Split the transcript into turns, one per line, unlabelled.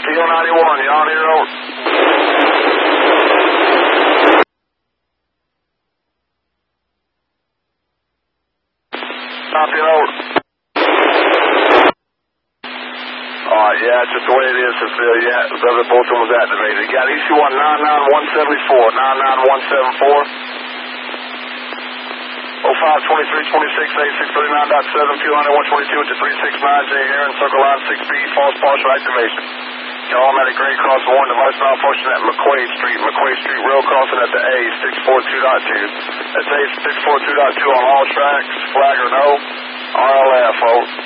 PO91, you on here, over? Copy, over. Alright, yeah, it's just the way it is, Cecilia. Yeah, the other both of them was activated. You got EC1 99174, 99174. 05 23 26 86 39.7, Q122 with the 369J Aaron, circle line 6B, false partial activation. Y'all automatic grade cross 1, device malfunction at McQuaid Street, rail crossing at the A, 642.2. That's A, 642.2 on all tracks, flag or no, RLF, over.